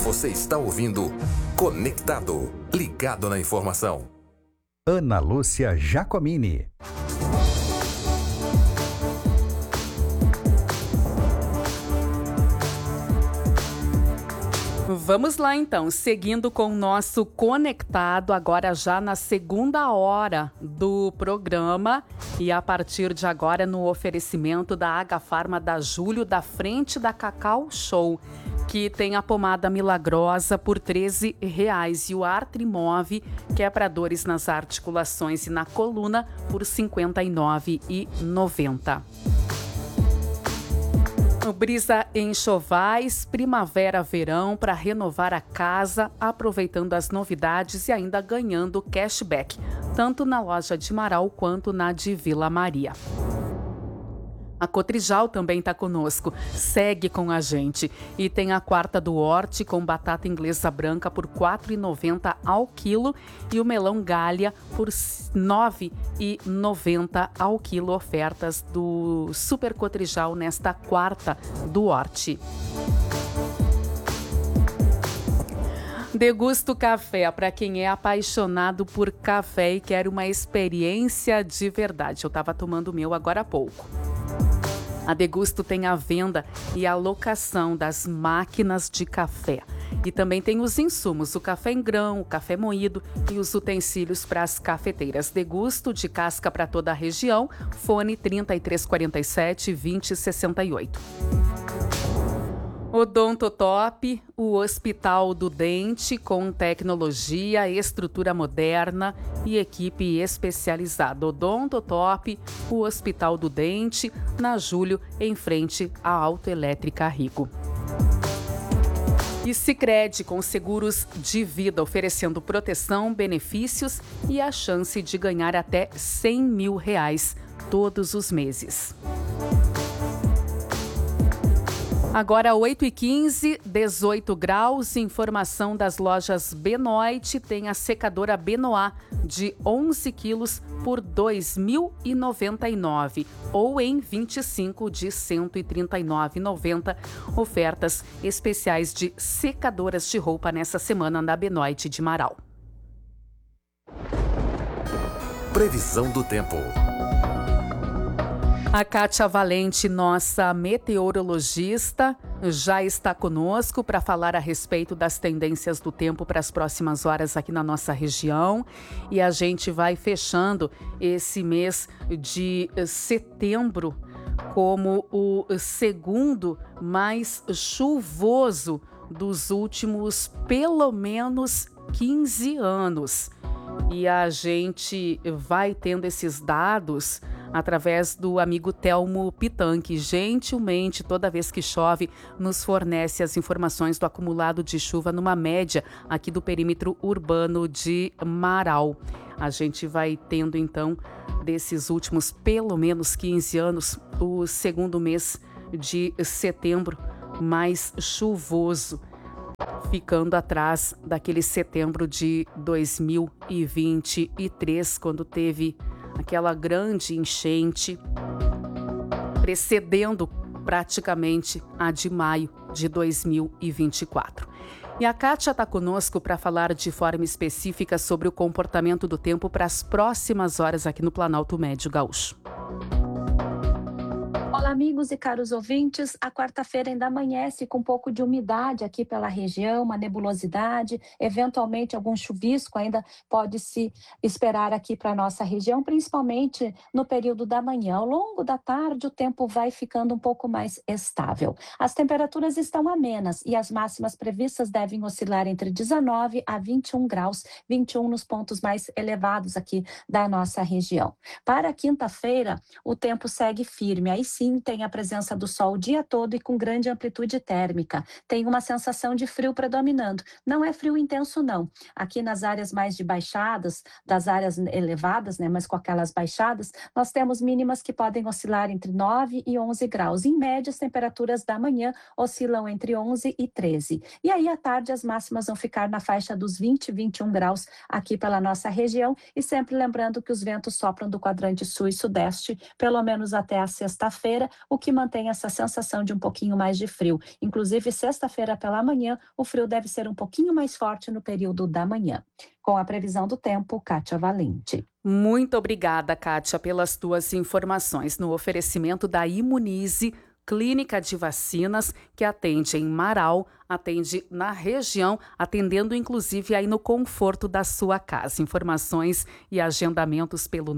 Você está ouvindo Conectado, ligado na informação. Ana Lúcia Giacomini. Vamos lá então, seguindo com o nosso Conectado, agora já na segunda hora do programa e a partir de agora no oferecimento da Agafarma da Júlio, da frente da Cacau Show, que tem a pomada milagrosa por R$13 e o Artrimove, que é para dores nas articulações e na coluna, por R$ 59,90. Brisa enxovais, primavera-verão para renovar a casa, aproveitando as novidades e ainda ganhando cashback, tanto na loja de Marau quanto na de Vila Maria. A Cotrijal também está conosco, segue com a gente. E tem a quarta do Horti com batata inglesa branca por R$ 4,90 ao quilo e o melão Galha por R$ 9,90 ao quilo. Ofertas do Super Cotrijal nesta quarta do Horti. Degusto Café, para quem é apaixonado por café e quer uma experiência de verdade. Eu estava tomando o meu agora há pouco. A Degusto tem a venda e a locação das máquinas de café. E também tem os insumos, o café em grão, o café moído e os utensílios para as cafeteiras. Degusto, de casca para toda a região, fone 3347-2068. Odontotop, o Hospital do Dente com tecnologia, estrutura moderna e equipe especializada. Odontotop, o Hospital do Dente, na Júlio, em frente à Autoelétrica Rigo. E Sicredi, com seguros de vida, oferecendo proteção, benefícios e a chance de ganhar até R$100 mil todos os meses. Agora 8h15, 18 graus, informação das lojas Benoit, tem a secadora Benoit de 11 quilos por R$ 2.099 ou em 25 de R$ 139,90. Ofertas especiais de secadoras de roupa nessa semana na Benoit de Marau. Previsão do tempo. A Kátia Valente, nossa meteorologista, já está conosco para falar a respeito das tendências do tempo para as próximas horas aqui na nossa região. E a gente vai fechando esse mês de setembro como o segundo mais chuvoso dos últimos pelo menos 15 anos. E a gente vai tendo esses dados através do amigo Telmo Pitan, que gentilmente, toda vez que chove, nos fornece as informações do acumulado de chuva numa média aqui do perímetro urbano de Marau. A gente vai tendo, então, desses últimos pelo menos 15 anos, o segundo mês de setembro mais chuvoso, ficando atrás daquele setembro de 2023, quando teve aquela grande enchente, precedendo praticamente a de maio de 2024. E a Kátia está conosco para falar de forma específica sobre o comportamento do tempo para as próximas horas aqui no Planalto Médio Gaúcho. Olá, amigos e caros ouvintes. A quarta-feira ainda amanhece com um pouco de umidade aqui pela região, uma nebulosidade, eventualmente algum chuvisco ainda pode se esperar aqui para a nossa região, principalmente no período da manhã. Ao longo da tarde, o tempo vai ficando um pouco mais estável. As temperaturas estão amenas e as máximas previstas devem oscilar entre 19 a 21 graus, 21 nos pontos mais elevados aqui da nossa região. Para quinta-feira, o tempo segue firme. Aí sim, tem a presença do sol o dia todo e com grande amplitude térmica. Tem uma sensação de frio predominando. Não é frio intenso, não. Aqui nas áreas mais de baixadas, das áreas elevadas, né, mas com aquelas baixadas, nós temos mínimas que podem oscilar entre 9 e 11 graus. Em média, as temperaturas da manhã oscilam entre 11 e 13. E aí, à tarde, as máximas vão ficar na faixa dos 20 e 21 graus aqui pela nossa região. E sempre lembrando que os ventos sopram do quadrante sul e sudeste, pelo menos até a sexta-feira, quinta-feira, o que mantém essa sensação de um pouquinho mais de frio. Inclusive, sexta-feira pela manhã, o frio deve ser um pouquinho mais forte no período da manhã. Com a previsão do tempo, Kátia Valente. Muito obrigada, Kátia, pelas tuas informações no oferecimento da Imunize, clínica de vacinas que atende em Marau, atende na região, atendendo inclusive aí no conforto da sua casa. Informações e agendamentos pelo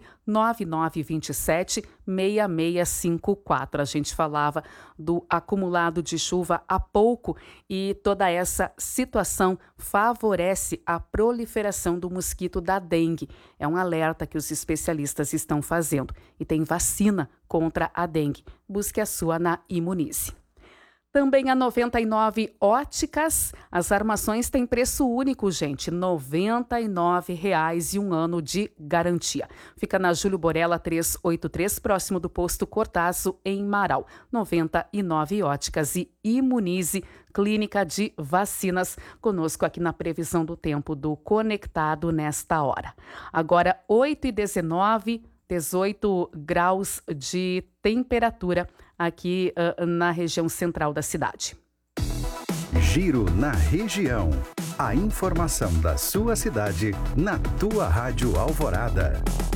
99927-6654. A gente falava do acumulado de chuva há pouco e toda essa situação favorece a proliferação do mosquito da dengue. É um alerta que os especialistas estão fazendo e tem vacina contra a dengue. Busque a sua na Imunize. Também a 99 Óticas, as armações têm preço único, gente, R$ 99,00 e 1 ano de garantia. Fica na Júlio Borella 383, próximo do posto Cortaço, em Marau. 99 Óticas e Imunize, clínica de vacinas, conosco aqui na previsão do tempo do Conectado nesta hora. Agora, 8h19, 18 graus de temperatura aqui na região central da cidade. Giro na região. A informação da sua cidade na tua Rádio Alvorada.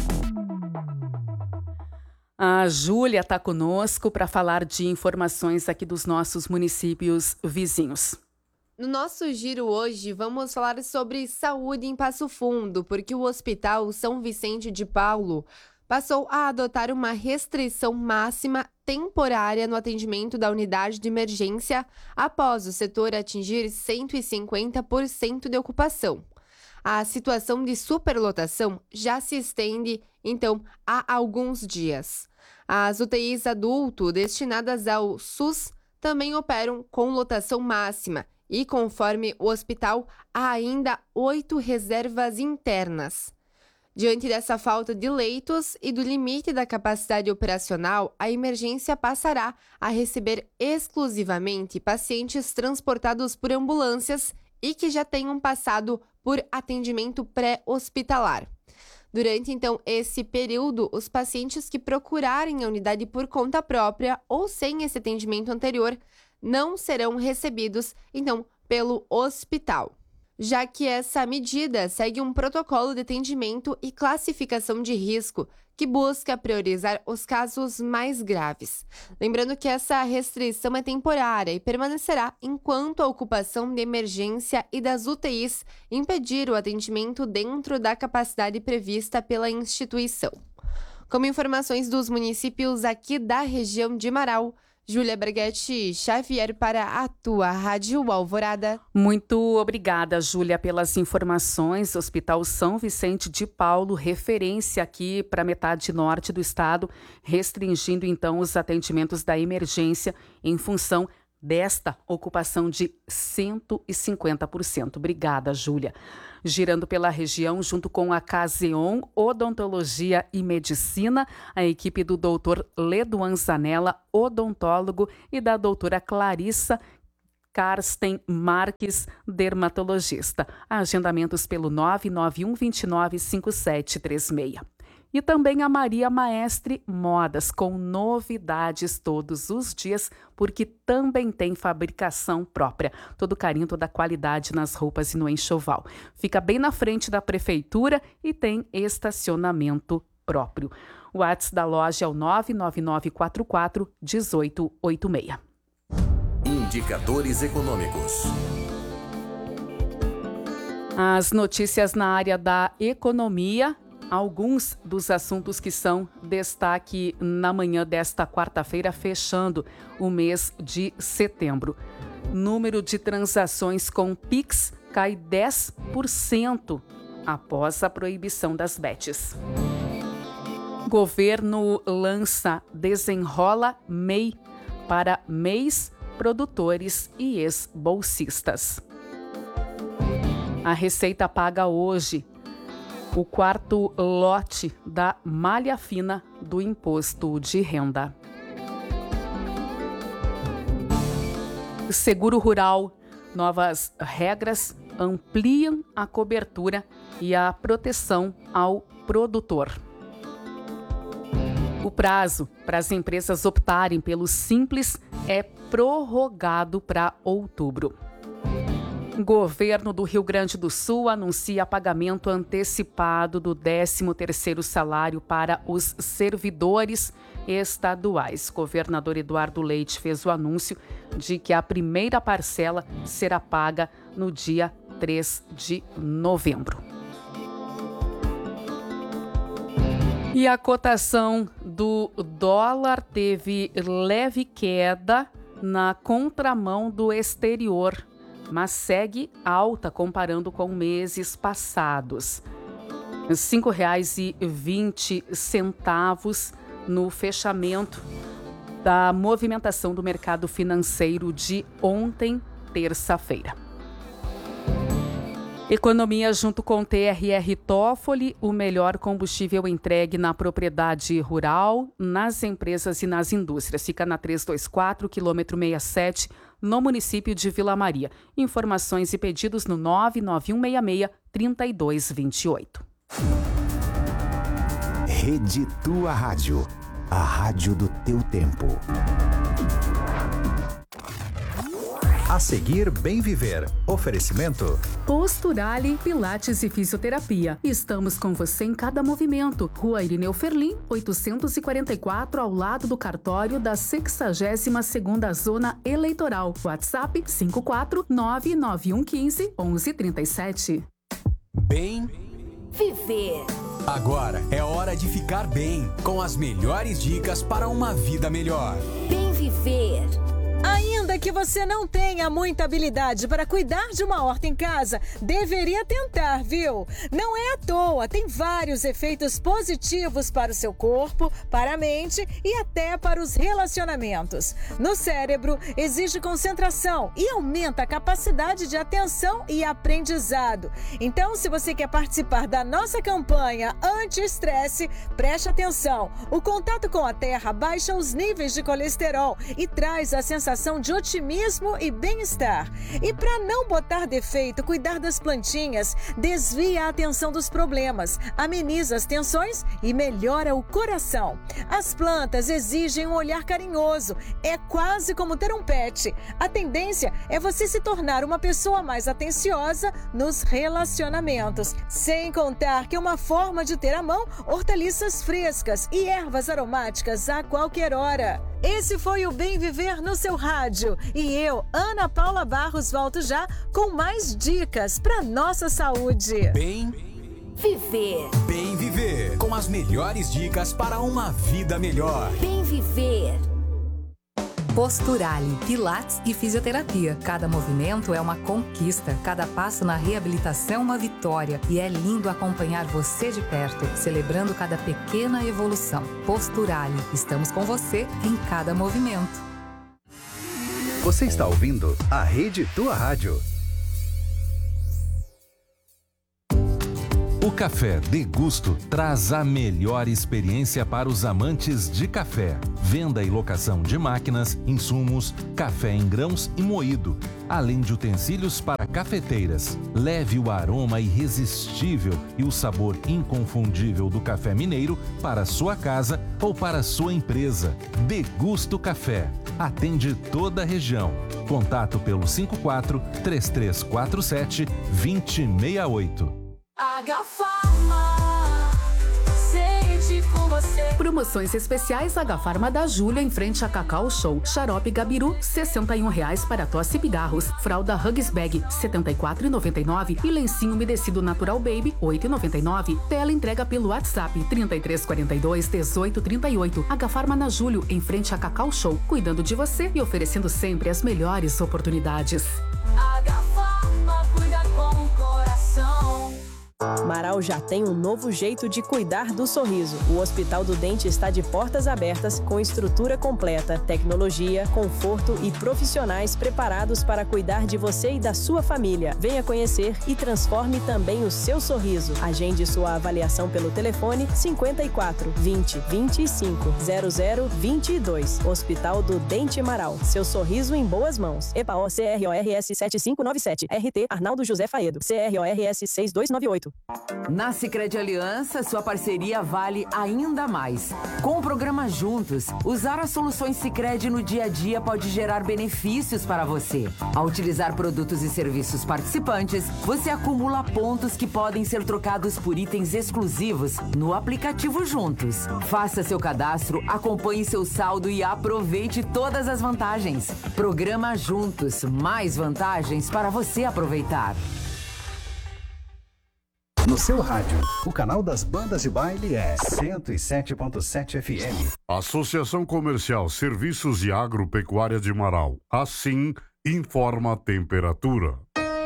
A Júlia está conosco para falar de informações aqui dos nossos municípios vizinhos. No nosso giro hoje, vamos falar sobre saúde em Passo Fundo, porque o Hospital São Vicente de Paulo passou a adotar uma restrição máxima temporária no atendimento da unidade de emergência após o setor atingir 150% de ocupação. A situação de superlotação já se estende, então, há alguns dias. As UTIs adulto destinadas ao SUS também operam com lotação máxima e, conforme o hospital, há ainda 8 reservas internas. Diante dessa falta de leitos e do limite da capacidade operacional, a emergência passará a receber exclusivamente pacientes transportados por ambulâncias e que já tenham passado por atendimento pré-hospitalar. Durante, então, esse período, os pacientes que procurarem a unidade por conta própria ou sem esse atendimento anterior não serão recebidos, então, pelo hospital, já que essa medida segue um protocolo de atendimento e classificação de risco que busca priorizar os casos mais graves. Lembrando que essa restrição é temporária e permanecerá enquanto a ocupação de emergência e das UTIs impedir o atendimento dentro da capacidade prevista pela instituição. Como informações dos municípios aqui da região de Marau, Júlia Berghetti Xavier para a tua Rádio Alvorada. Muito obrigada, Júlia, pelas informações. Hospital São Vicente de Paulo, referência aqui para a metade norte do estado, restringindo então os atendimentos da emergência em função desta ocupação de 150%. Obrigada, Júlia. Girando pela região, junto com a Caseon Odontologia e Medicina, a equipe do Dr. Leduan Zanella, odontólogo, e da doutora Clarissa Karsten Marques, dermatologista. Agendamentos pelo 991295736. E também a Maria Maestre Modas, com novidades todos os dias, porque também tem fabricação própria. Todo carinho, toda qualidade nas roupas e no enxoval. Fica bem na frente da prefeitura e tem estacionamento próprio. O WhatsApp da loja é o 99944-1886. Indicadores econômicos. As notícias na área da economia. Alguns dos assuntos que são destaque na manhã desta quarta-feira, fechando o mês de setembro. Número de transações com Pix cai 10% após a proibição das bets. Governo lança Desenrola MEI para MEIs, produtores e ex-bolsistas. A Receita paga hoje o quarto lote da malha fina do imposto de renda. Seguro Rural. Novas regras ampliam a cobertura e a proteção ao produtor. O prazo para as empresas optarem pelo Simples é prorrogado para outubro. O governo do Rio Grande do Sul anuncia pagamento antecipado do 13º salário para os servidores estaduais. O governador Eduardo Leite fez o anúncio de que a primeira parcela será paga no dia 3 de novembro. E a cotação do dólar teve leve queda na contramão do exterior, mas segue alta comparando com meses passados. R$ 5,20 no fechamento da movimentação do mercado financeiro de ontem, terça-feira. Economia junto com TRR Toffoli, o melhor combustível entregue na propriedade rural, nas empresas e nas indústrias. Fica na 324, quilômetro 67, no município de Vila Maria. Informações e pedidos no 99166-3228. Rede Tua Rádio, a rádio do teu tempo. A seguir, Bem Viver. Oferecimento Posturale, Pilates e Fisioterapia. Estamos com você em cada movimento. Rua Irineu Ferlim, 844, ao lado do cartório da 62ª Zona Eleitoral. WhatsApp 54991151137. Bem Viver. Agora é hora de ficar bem, com as melhores dicas para uma vida melhor. Bem Viver. Ainda que você não tenha muita habilidade para cuidar de uma horta em casa, deveria tentar, viu? Não é à toa, tem vários efeitos positivos para o seu corpo, para a mente e até para os relacionamentos. No cérebro, exige concentração e aumenta a capacidade de atenção e aprendizado. Então, se você quer participar da nossa campanha anti-estresse, preste atenção. O contato com a terra baixa os níveis de colesterol e traz a sensação de otimismo e bem-estar. E para não botar defeito, cuidar das plantinhas desvia a atenção dos problemas, ameniza as tensões e melhora o coração. As plantas exigem um olhar carinhoso, é quase como ter um pet. A tendência é você se tornar uma pessoa mais atenciosa nos relacionamentos. Sem contar que é uma forma de ter à mão hortaliças frescas e ervas aromáticas a qualquer hora. Esse foi o Bem Viver no seu rádio. E eu, Ana Paula Barros, volto já com mais dicas para nossa saúde. Bem Viver. Bem Viver, com as melhores dicas para uma vida melhor. Bem Viver. Posturale, Pilates e Fisioterapia. Cada movimento é uma conquista, cada passo na reabilitação uma vitória. E é lindo acompanhar você de perto, celebrando cada pequena evolução. Posturale, estamos com você em cada movimento. Você está ouvindo a Rede Tua Rádio. O Café Degusto traz a melhor experiência para os amantes de café. Venda e locação de máquinas, insumos, café em grãos e moído, além de utensílios para cafeteiras. Leve o aroma irresistível e o sabor inconfundível do café mineiro para sua casa ou para sua empresa. Degusto Café. Atende toda a região. Contato pelo 54-3347-2068. H-Farma, sente com você. Promoções especiais H-Farma da Júlia em frente a Cacau Show. Xarope Gabiru, R$ 61,00 para tosse e pigarros. Fralda Huggies Bag, R$ 74,99 e lencinho umedecido Natural Baby, R$ 8,99. Tela entrega pelo WhatsApp 3342-1838. H-Farma na Júlio, em frente a Cacau Show, cuidando de você e oferecendo sempre as melhores oportunidades. H-Farma cuida com o coração. Marau já tem um novo jeito de cuidar do sorriso. O Hospital do Dente está de portas abertas, com estrutura completa, tecnologia, conforto e profissionais preparados para cuidar de você e da sua família. Venha conhecer e transforme também o seu sorriso. Agende sua avaliação pelo telefone 54 20 25 00 22. Hospital do Dente Marau. Seu sorriso em boas mãos. EPAO CRORS 7597. RT Arnaldo José Faedo. CRORS 6298. Na Sicredi Aliança, sua parceria vale ainda mais. Com o programa Juntos, usar as soluções Sicredi no dia a dia pode gerar benefícios para você. Ao utilizar produtos e serviços participantes, você acumula pontos que podem ser trocados por itens exclusivos no aplicativo Juntos. Faça seu cadastro, acompanhe seu saldo e aproveite todas as vantagens. Programa Juntos, mais vantagens para você aproveitar. No seu rádio, o canal das bandas de baile é 107.7 FM. Associação Comercial Serviços e Agropecuária de Marau. Assim, informa a temperatura.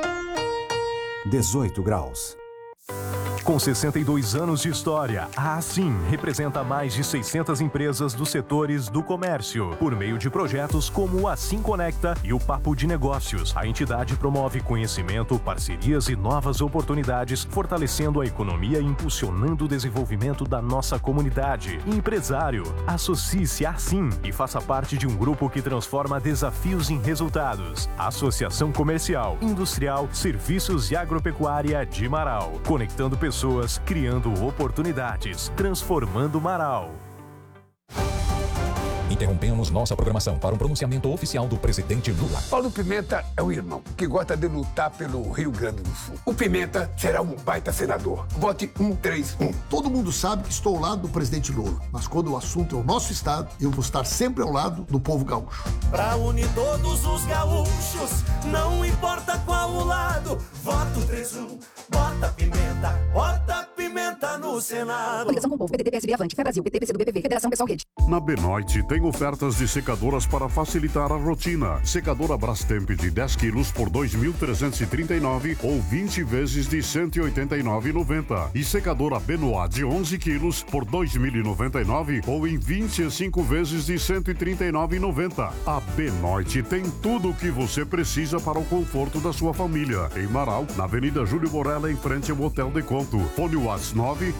18 graus. Com 62 anos de história, a Assim representa mais de 600 empresas dos setores do comércio. Por meio de projetos como o Assim Conecta e o Papo de Negócios, a entidade promove conhecimento, parcerias e novas oportunidades, fortalecendo a economia e impulsionando o desenvolvimento da nossa comunidade. Empresário, associe-se a Assim e faça parte de um grupo que transforma desafios em resultados. Associação Comercial, Industrial, Serviços e Agropecuária de Marau. Conectando pessoas, criando oportunidades, transformando Marau. Interrompemos nossa programação para um pronunciamento oficial do presidente Lula. Paulo Pimenta é um irmão que gosta de lutar pelo Rio Grande do Sul. O Pimenta será um baita senador. Vote 131. Todo mundo sabe que estou ao lado do presidente Lula, mas quando o assunto é o nosso estado, eu vou estar sempre ao lado do povo gaúcho. Pra unir todos os gaúchos, não importa qual o lado, voto 31, bota pimenta no Senado. Coligação com o Povo, PDT, PSB, Avante, Fé Brasil, PT, PCdo, BPV, Federação Pessoal Rede. Na Benoit tem ofertas de secadoras para facilitar a rotina. Secadora Brastemp de 10 quilos por R$ 2.339 ou 20 vezes de R$ 189,90. E secadora Benoit de 11 quilos por R$ 2.099 ou em 25 vezes de R$ 139,90. A Benoit tem tudo o que você precisa para o conforto da sua família. Em Marau, na Avenida Júlio Borella, em frente ao Hotel de Conto. Fone WhatsApp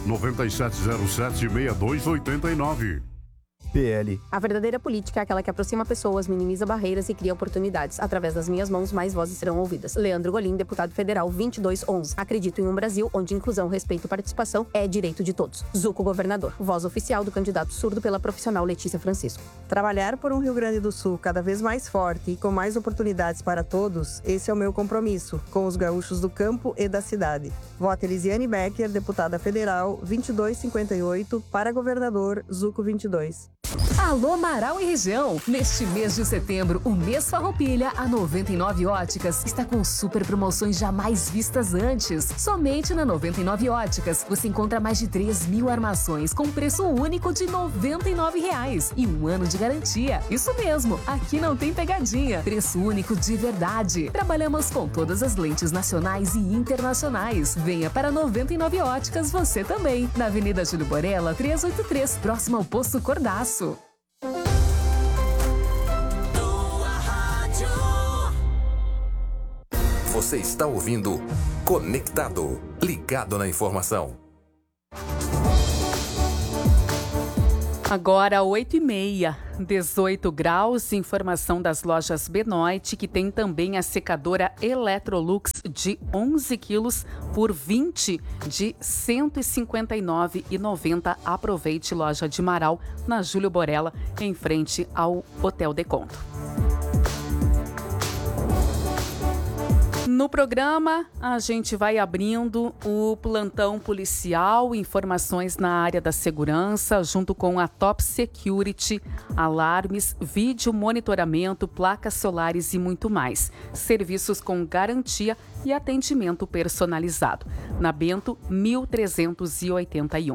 997076289. PL. A verdadeira política é aquela que aproxima pessoas, minimiza barreiras e cria oportunidades. Através das minhas mãos, mais vozes serão ouvidas. Leandro Golim, deputado federal 2211. Acredito em um Brasil onde inclusão, respeito e participação é direito de todos. Zuco, governador. Voz oficial do candidato surdo pela profissional Letícia Francisco. Trabalhar por um Rio Grande do Sul cada vez mais forte e com mais oportunidades para todos, esse é o meu compromisso com os gaúchos do campo e da cidade. Voto Elisiane Becker, deputada federal 2258, para governador Zuco 22. Alô Marau e região! Neste mês de setembro, o mês Farroupilha, a 99 Óticas está com super promoções jamais vistas antes. Somente na 99 Óticas você encontra mais de 3.000 armações com preço único de R$ 99,00 e 1 ano de garantia. Isso mesmo, aqui não tem pegadinha. Preço único de verdade. Trabalhamos com todas as lentes nacionais e internacionais. Venha para 99 Óticas você também. Na Avenida Júlio Borella, 383, próximo ao Posto Cordaço. Você está ouvindo Conectado, ligado na informação. Agora 8h30, 18 graus, informação das lojas Benoit, que tem também a secadora Electrolux de 11 quilos por 20 de R$ 159,90. Aproveite, loja de Marau, na Júlio Borella, em frente ao Hotel de Conto. No programa, a gente vai abrindo o plantão policial, informações na área da segurança, junto com a Top Security, alarmes, vídeo monitoramento, placas solares e muito mais. Serviços com garantia e atendimento personalizado. Na Bento, 1381.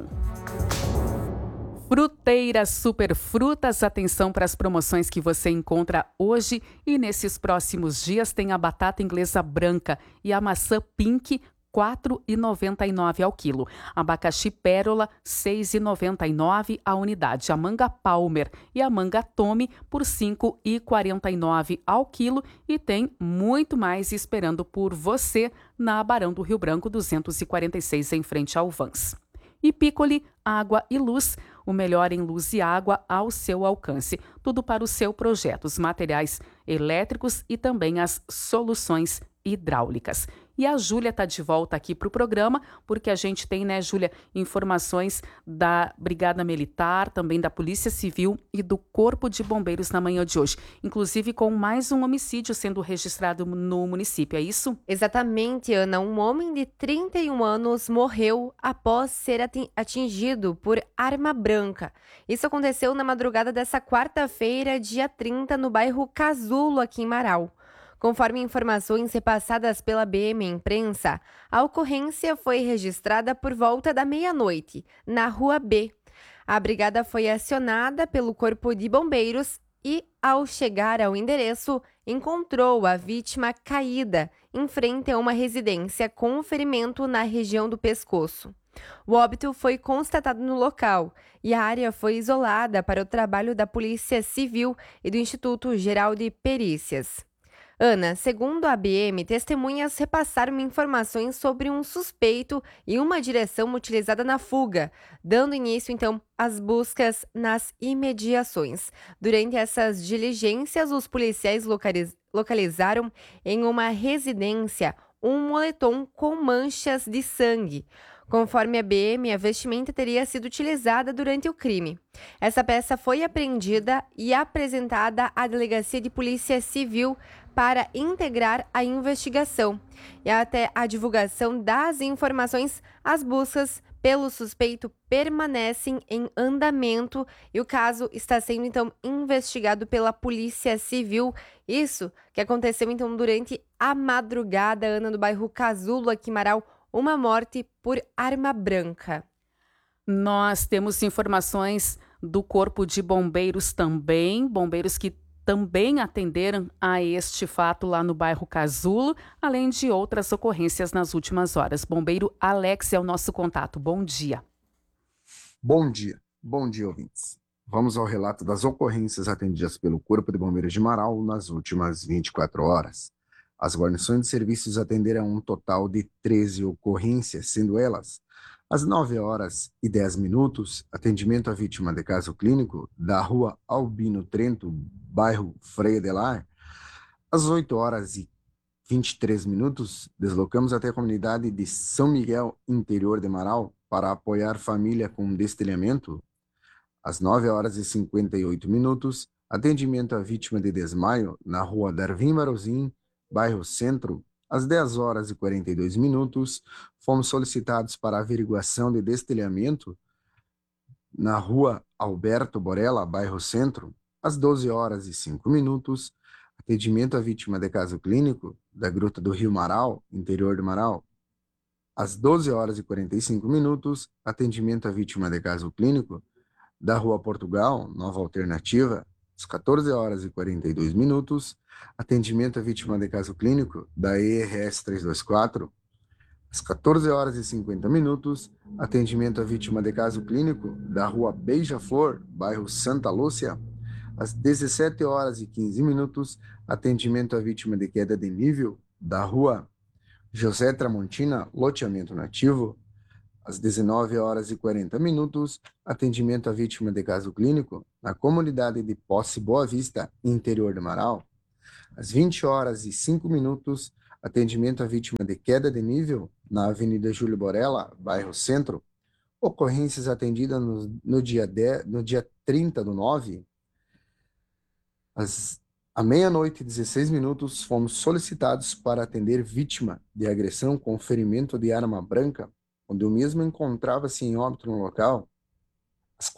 Fruteiras Superfrutas, atenção para as promoções que você encontra hoje e nesses próximos dias. Tem a batata inglesa branca e a maçã pink, R$ 4,99 ao quilo. Abacaxi pérola, R$ 6,99 a unidade. A manga Palmer e a manga Tommy por R$ 5,49 ao quilo. E tem muito mais esperando por você na Barão do Rio Branco 246, em frente ao Vans. E Piccoli, água e luz, o melhor em luz e água ao seu alcance. Tudo para o seu projeto, os materiais elétricos e também as soluções hidráulicas. E a Júlia está de volta aqui para o programa, porque a gente tem, né, Júlia, informações da Brigada Militar, também da Polícia Civil e do Corpo de Bombeiros na manhã de hoje. Inclusive com mais um homicídio sendo registrado no município, é isso? Exatamente, Ana. Um homem de 31 anos morreu após ser atingido por arma branca. Isso aconteceu na madrugada dessa quarta-feira, dia 30, no bairro Casulo, aqui em Marau. Conforme informações repassadas pela BM Imprensa, a ocorrência foi registrada por volta da meia-noite, na Rua B. A brigada foi acionada pelo Corpo de Bombeiros e, ao chegar ao endereço, encontrou a vítima caída em frente a uma residência com um ferimento na região do pescoço. O óbito foi constatado no local e a área foi isolada para o trabalho da Polícia Civil e do Instituto Geral de Perícias. Ana, segundo a ABM, testemunhas repassaram informações sobre um suspeito e uma direção utilizada na fuga, dando início, então, às buscas nas imediações. Durante essas diligências, os policiais localizaram em uma residência um moletom com manchas de sangue. Conforme a BM, a vestimenta teria sido utilizada durante o crime. Essa peça foi apreendida e apresentada à Delegacia de Polícia Civil para integrar a investigação. E até a divulgação das informações, as buscas pelo suspeito permanecem em andamento e o caso está sendo, então, investigado pela Polícia Civil. Isso que aconteceu, então, durante a madrugada, Ana, no bairro Casulo, aqui em Marau, uma morte por arma branca. Nós temos informações do Corpo de Bombeiros também, bombeiros que também atenderam a este fato lá no bairro Casulo, além de outras ocorrências nas últimas horas. Bombeiro Alex é o nosso contato. Bom dia. Bom dia, ouvintes. Vamos ao relato das ocorrências atendidas pelo Corpo de Bombeiros de Marau nas últimas 24 horas. As guarnições de serviços atenderam um total de 13 ocorrências, sendo elas, às 9h10, atendimento à vítima de caso clínico da rua Albino Trento, bairro Freia de Lar. Às 8h23, deslocamos até a comunidade de São Miguel, interior de Marau, para apoiar família com destelhamento. Às 9h58, atendimento à vítima de desmaio na rua Darvim Marozim, bairro Centro. Às 10h42, fomos solicitados para averiguação de destelhamento na rua Alberto Borella, bairro Centro. Às 12h05, atendimento à vítima de caso clínico da Gruta do Rio Marau, interior de Marau. Às 12h45, atendimento à vítima de caso clínico da rua Portugal, Nova Alternativa. Às 14h42, atendimento à vítima de caso clínico da ERS 324. Às 14h50, atendimento à vítima de caso clínico da rua Beija-Flor, bairro Santa Lúcia. Às 17h15, atendimento à vítima de queda de nível da rua José Tramontina, loteamento nativo. Às 19h40, atendimento à vítima de caso clínico na comunidade de Posse Boa Vista, interior de Marau. Às 20h05, atendimento à vítima de queda de nível na Avenida Júlio Borella, bairro Centro. Ocorrências atendidas no dia 30/9. À 00h16, fomos solicitados para atender vítima de agressão com ferimento de arma branca, onde o mesmo encontrava-se em óbito no local. Às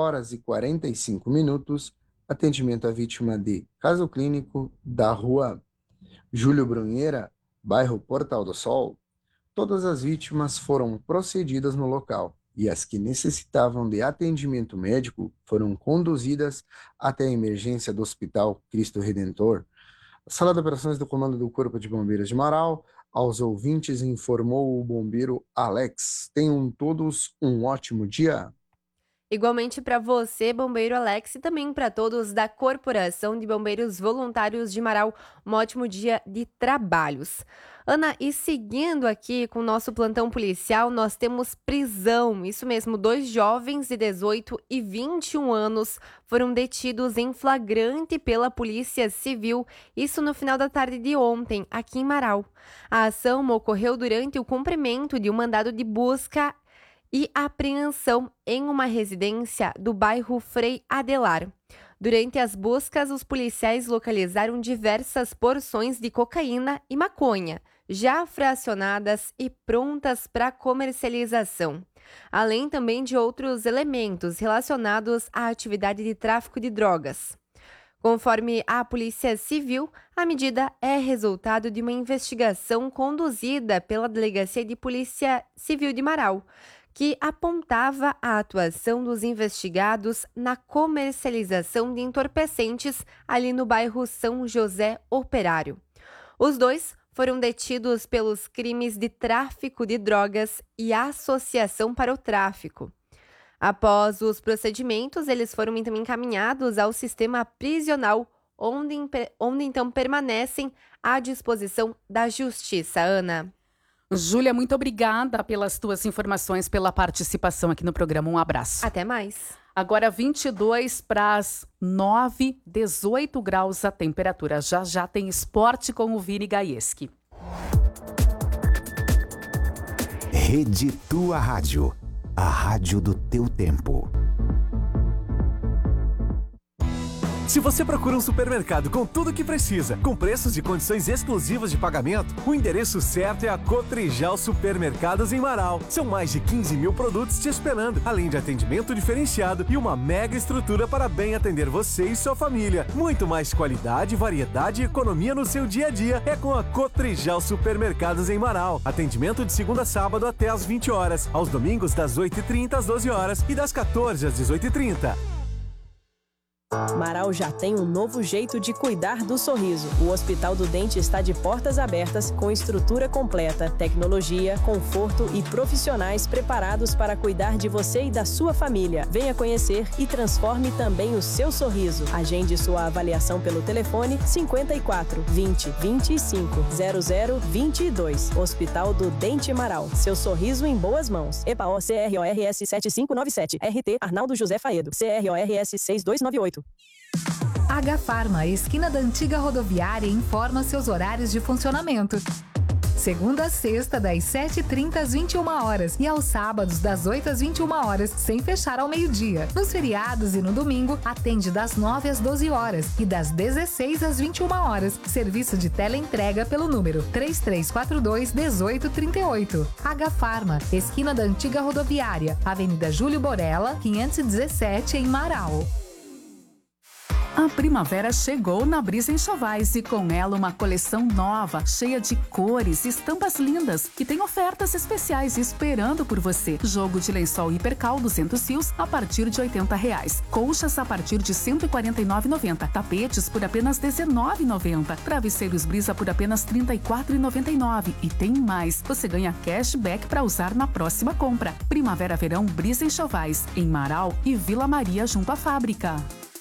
4h45, atendimento à vítima de caso clínico da rua Júlio Brunheira, bairro Portal do Sol. Todas as vítimas foram procedidas no local e as que necessitavam de atendimento médico foram conduzidas até a emergência do Hospital Cristo Redentor. A Sala de Operações do Comando do Corpo de Bombeiros de Marau, aos ouvintes, informou o bombeiro Alex. Tenham todos um ótimo dia. Igualmente para você, bombeiro Alex, e também para todos da Corporação de Bombeiros Voluntários de Marau, um ótimo dia de trabalhos. Ana, e seguindo aqui com o nosso plantão policial, nós temos prisão. Isso mesmo, 2 jovens de 18 e 21 anos foram detidos em flagrante pela Polícia Civil, isso no final da tarde de ontem, aqui em Marau. A ação ocorreu durante o cumprimento de um mandado de busca e apreensão em uma residência do bairro Frei Adelar. Durante as buscas, os policiais localizaram diversas porções de cocaína e maconha, já fracionadas e prontas para comercialização, além também de outros elementos relacionados à atividade de tráfico de drogas. Conforme a Polícia Civil, a medida é resultado de uma investigação conduzida pela Delegacia de Polícia Civil de Marau, que apontava a atuação dos investigados na comercialização de entorpecentes ali no bairro São José Operário. Os 2 foram detidos pelos crimes de tráfico de drogas e associação para o tráfico. Após os procedimentos, eles foram então encaminhados ao sistema prisional, onde então permanecem à disposição da Justiça. Ana. Júlia, muito obrigada pelas tuas informações, pela participação aqui no programa. Um abraço. Até mais. Agora 22 para as 9, 18 graus a temperatura. Já tem esporte com o Vini Gaieski. Rede Tua Rádio, a rádio do teu tempo. Se você procura um supermercado com tudo o que precisa, com preços e condições exclusivas de pagamento, o endereço certo é a Cotrijal Supermercados em Marau. São mais de 15 mil produtos te esperando, além de atendimento diferenciado e uma mega estrutura para bem atender você e sua família. Muito mais qualidade, variedade e economia no seu dia a dia é com a Cotrijal Supermercados em Marau. Atendimento de segunda a sábado até às 20 horas, aos domingos das 8h30 às 12 horas e das 14 às 18h30. Marau já tem um novo jeito de cuidar do sorriso. O Hospital do Dente está de portas abertas, com estrutura completa, tecnologia, conforto e profissionais preparados para cuidar de você e da sua família. Venha conhecer e transforme também o seu sorriso. Agende sua avaliação pelo telefone 54 20 25 00 22. Hospital do Dente Marau. Seu sorriso em boas mãos. EPAO CRORS 7597. RT Arnaldo José Faedo. CRORS 6298. H-Pharma, esquina da antiga rodoviária, informa seus horários de funcionamento. Segunda a sexta, das 7h30 às 21 horas e aos sábados, das 8 às 21 horas, sem fechar ao meio-dia. Nos feriados e no domingo, atende das 9 às 12 horas e das 16 às 21 horas. Serviço de teleentrega pelo número 3342-1838. H-Pharma, esquina da antiga rodoviária, Avenida Júlio Borella, 517, em Marau. A primavera chegou na Brisa Enxovais e com ela uma coleção nova, cheia de cores e estampas lindas, que tem ofertas especiais esperando por você. Jogo de lençol Hipercal 200 fios a partir de R$80. Colchas a partir de R$149,90. Tapetes por apenas R$19,90. Travesseiros Brisa por apenas R$34,99. E tem mais, você ganha cashback para usar na próxima compra. Primavera-verão Brisa Enxovais, em Marau e Vila Maria junto à fábrica.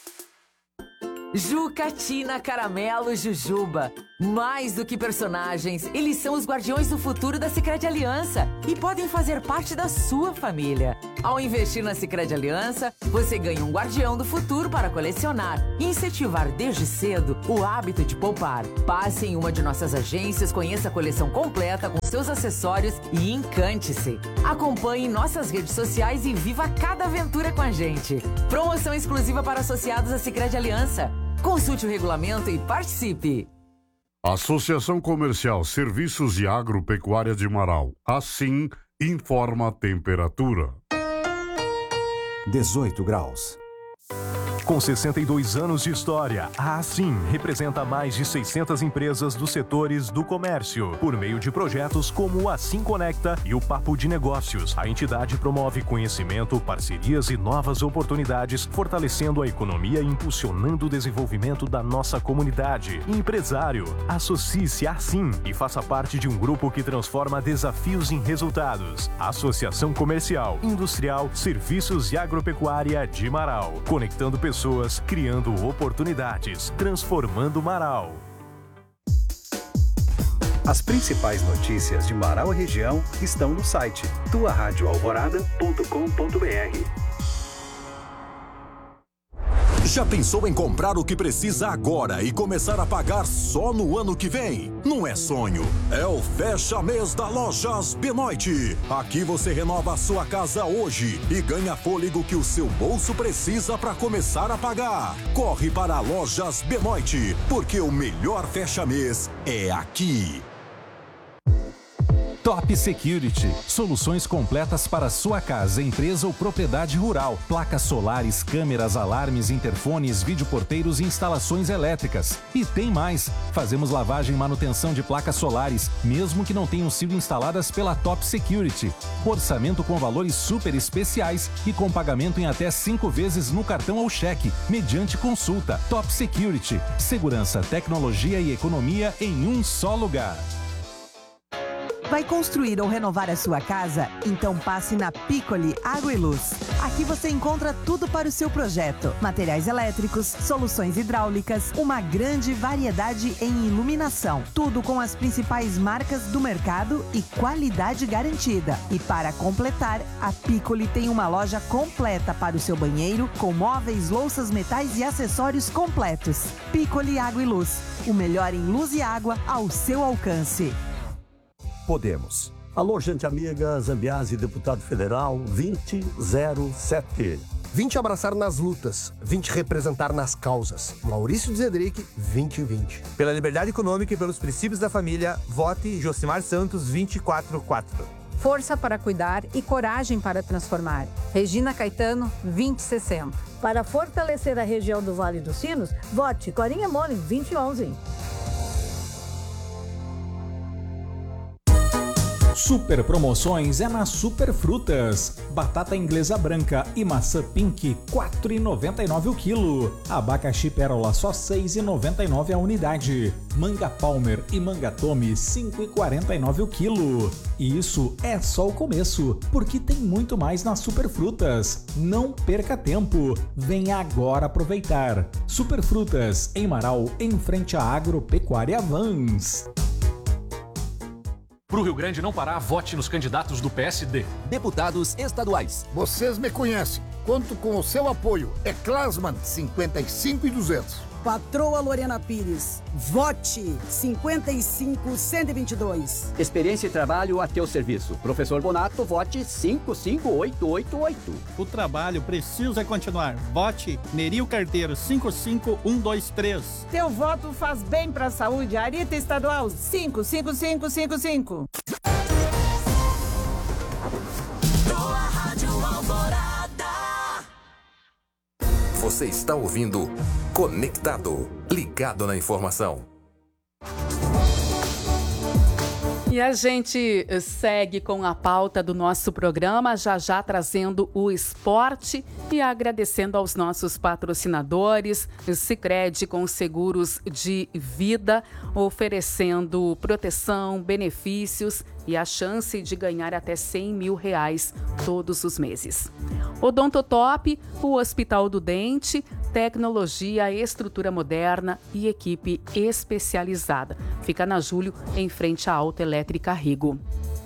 Jucatina, Caramelo, Jujuba. Mais do que personagens, eles são os guardiões do futuro da Sicredi Aliança e podem fazer parte da sua família. Ao investir na Sicredi Aliança, você ganha um guardião do futuro para colecionar e incentivar desde cedo o hábito de poupar. Passe em uma de nossas agências, conheça a coleção completa com seus acessórios e encante-se. Acompanhe nossas redes sociais e viva cada aventura com a gente. Promoção exclusiva para associados à Sicredi Aliança. Consulte o regulamento e participe. Associação Comercial Serviços e Agropecuária de Marau. Assim, informa a temperatura. 18 graus. Com 62 anos de história, a Assim representa mais de 600 empresas dos setores do comércio. Por meio de projetos como o Assim Conecta e o Papo de Negócios, a entidade promove conhecimento, parcerias e novas oportunidades, fortalecendo a economia e impulsionando o desenvolvimento da nossa comunidade. Empresário, associe-se a Assim e faça parte de um grupo que transforma desafios em resultados. Associação Comercial, Industrial, Serviços e Agropecuária de Marau. Conectando pessoas, criando oportunidades, transformando Marau. As principais notícias de Marau e região estão no site tuaradioalvorada.com.br. Já pensou em comprar o que precisa agora e começar a pagar só no ano que vem? Não é sonho, é o fecha-mês da Lojas Benoit. Aqui você renova a sua casa hoje e ganha fôlego que o seu bolso precisa para começar a pagar. Corre para Lojas Benoit, porque o melhor fecha-mês é aqui. Top Security. Soluções completas para sua casa, empresa ou propriedade rural. Placas solares, câmeras, alarmes, interfones, videoporteiros e instalações elétricas. E tem mais. Fazemos lavagem e manutenção de placas solares, mesmo que não tenham sido instaladas pela Top Security. Orçamento com valores super especiais e com pagamento em até 5 vezes no cartão ou cheque, mediante consulta. Top Security. Segurança, tecnologia e economia em um só lugar. Vai construir ou renovar a sua casa? Então passe na Piccoli Água e Luz. Aqui você encontra tudo para o seu projeto. Materiais elétricos, soluções hidráulicas, uma grande variedade em iluminação. Tudo com as principais marcas do mercado e qualidade garantida. E para completar, a Piccoli tem uma loja completa para o seu banheiro, com móveis, louças, metais e acessórios completos. Piccoli Água e Luz. O melhor em luz e água ao seu alcance. Podemos. Alô, gente amiga, Zambiase, deputado federal, 2007. Vim te abraçar nas lutas, vim te representar nas causas. Maurício Zedric, 2020. Pela liberdade econômica e pelos princípios da família, vote Josimar Santos, 244. Força para cuidar e coragem para transformar. Regina Caetano, 2060. Para fortalecer a região do Vale dos Sinos, vote Corinha Mone, 2011. Super promoções é na Super Frutas. Batata inglesa branca e maçã pink, R$ 4,99 o quilo. Abacaxi pérola, só R$ 6,99 a unidade. Manga Palmer e manga Tome, R$ 5,49 o quilo. E isso é só o começo, porque tem muito mais na Super Frutas. Não perca tempo, venha agora aproveitar. Super Frutas, em Marau, em frente à Agropecuária Vans. Pro Rio Grande não parar, vote nos candidatos do PSD. Deputados estaduais. Vocês me conhecem. Conto com o seu apoio. É Klasman, 55,200. Patroa Lorena Pires. Vote 55,122. Experiência e trabalho a teu serviço. Professor Bonato, vote 55888. O trabalho precisa continuar. Vote Neril Carteiro, 55123. Teu voto faz bem para a saúde. Arita Estadual, 55555. Você está ouvindo Conectado, ligado na informação. E a gente segue com a pauta do nosso programa, já trazendo o esporte e agradecendo aos nossos patrocinadores, Sicredi com seguros de vida, oferecendo proteção, benefícios e a chance de ganhar até R$100 mil todos os meses. Odontotop, o Hospital do Dente, tecnologia, estrutura moderna e equipe especializada. Fica na Júlio, em frente à Autoelétrica Rigo.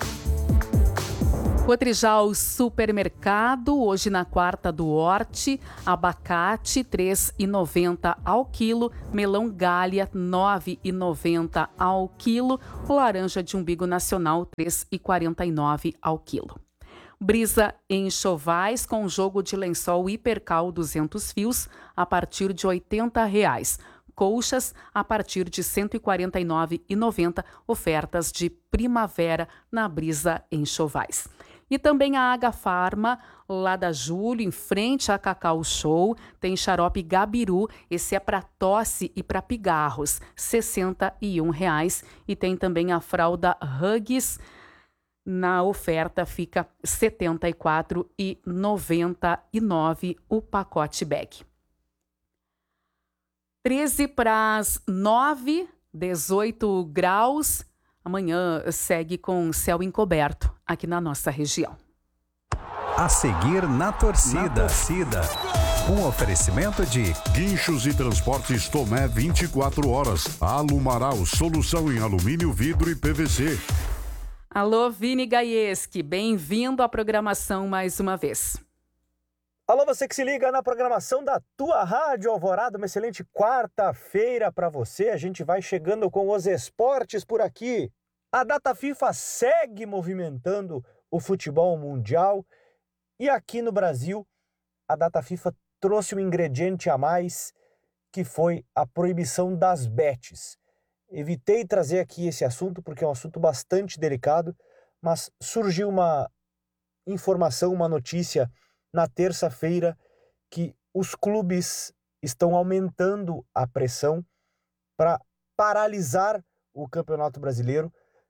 Cotrijal Supermercado, hoje na quarta do Horte, abacate R$ 3,90 ao quilo, melão Gália R$ 9,90 ao quilo, laranja de umbigo nacional R$ 3,49 ao quilo. Brisa Enxovais com jogo de lençol Hipercal 200 fios a partir de R$ 80. Colchas a partir de R$ 149,90, ofertas de primavera na Brisa Enxovais. E também a Agafarma, lá da Júlio, em frente à Cacau Show, tem xarope Gabiru, esse é para tosse e para pigarros, R$ 61,00. E tem também a fralda Huggies, na oferta fica R$ 74,99 o pacote bag. 8:50, 18 graus. Amanhã segue com céu encoberto aqui na nossa região. A seguir na torcida. Um oferecimento de Guinchos e Transportes Tomé 24 horas. Alumaral, solução em alumínio, vidro e PVC. Alô, Vini Gaieski, bem-vindo à programação mais uma vez. Alô, você que se liga na programação da tua Rádio Alvorada, uma excelente quarta-feira para você. A gente vai chegando com os esportes por aqui. A data FIFA segue movimentando o futebol mundial e aqui no Brasil a data FIFA trouxe um ingrediente a mais, que foi a proibição das bets. Evitei trazer aqui esse assunto porque é um assunto bastante delicado, mas surgiu uma informação, uma notícia na terça-feira que os clubes estão aumentando a pressão para paralisar o Campeonato Brasileiro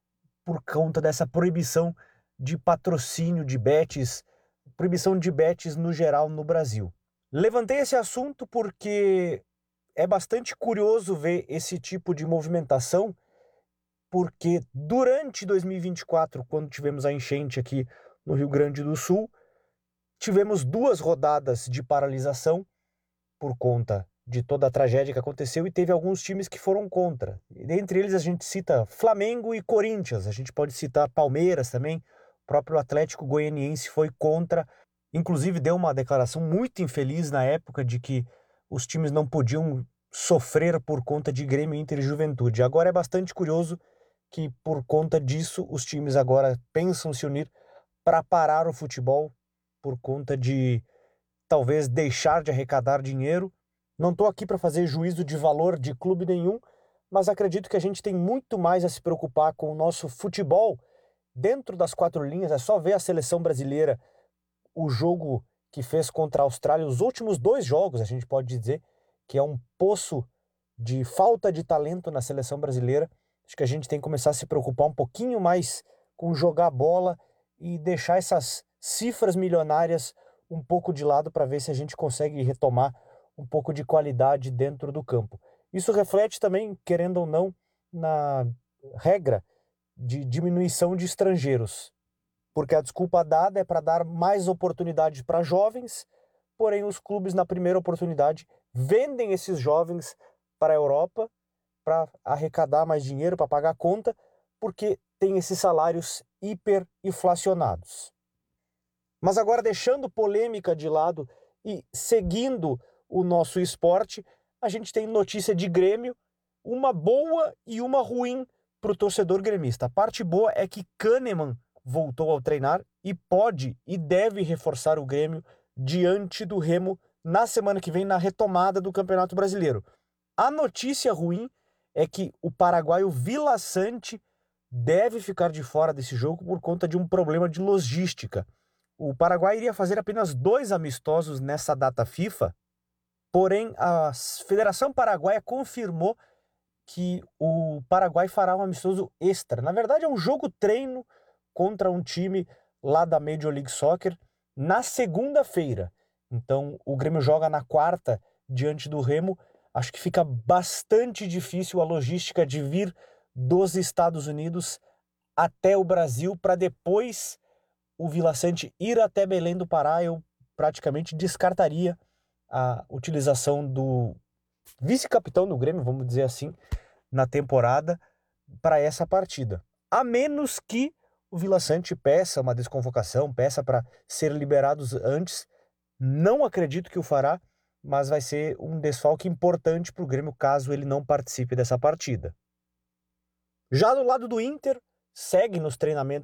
por conta dessa proibição de patrocínio de bets, proibição de bets no geral no Brasil. Levantei esse assunto porque é bastante curioso ver esse tipo de movimentação, porque durante 2024, quando tivemos a enchente aqui no Rio Grande do Sul, tivemos 2 rodadas de paralisação por conta de toda a tragédia que aconteceu e teve alguns times que foram contra. Entre eles a gente cita Flamengo e Corinthians, a gente pode citar Palmeiras também, o próprio Atlético Goianiense foi contra, inclusive deu uma declaração muito infeliz na época de que os times não podiam sofrer por conta de Grêmio, Inter e Juventude. Agora é bastante curioso que por conta disso os times agora pensam se unir para parar o futebol por conta de talvez deixar de arrecadar dinheiro. Não estou aqui para fazer juízo de valor de clube nenhum, mas acredito que a gente tem muito mais a se preocupar com o nosso futebol dentro das 4 linhas. É só ver a seleção brasileira, o jogo que fez contra a Austrália, os últimos 2 jogos, a gente pode dizer que é um poço de falta de talento na seleção brasileira. Acho que a gente tem que começar a se preocupar um pouquinho mais com jogar bola e deixar essas cifras milionárias um pouco de lado para ver se a gente consegue retomar um pouco de qualidade dentro do campo. Isso reflete também, querendo ou não, na regra de diminuição de estrangeiros, porque a desculpa dada é para dar mais oportunidades para jovens, porém os clubes na primeira oportunidade vendem esses jovens para a Europa para arrecadar mais dinheiro, para pagar a conta, porque tem esses salários hiperinflacionados. Mas agora, deixando polêmica de lado e seguindo o nosso esporte, a gente tem notícia de Grêmio, uma boa e uma ruim para o torcedor gremista. A parte boa é que Kahneman voltou ao treinar e pode e deve reforçar o Grêmio diante do Remo na semana que vem, na retomada do Campeonato Brasileiro. A notícia ruim é que o paraguaio Vila Sante deve ficar de fora desse jogo por conta de um problema de logística. O Paraguai iria fazer apenas 2 amistosos nessa data FIFA, porém a Federação Paraguaia confirmou que o Paraguai fará um amistoso extra. Na verdade é um jogo-treino contra um time lá da Major League Soccer na segunda-feira. Então o Grêmio joga na quarta diante do Remo. Acho que fica bastante difícil a logística de vir dos Estados Unidos até o Brasil para depois o Vila Sante ir até Belém do Pará. Eu praticamente descartaria a utilização do vice-capitão do Grêmio, vamos dizer assim, na temporada para essa partida. A menos que o Vila Sante peça uma desconvocação, peça para ser liberados antes. Não acredito que o fará, mas vai ser um desfalque importante para o Grêmio caso ele não participe dessa partida. Já do lado do Inter, segue nos treinamentos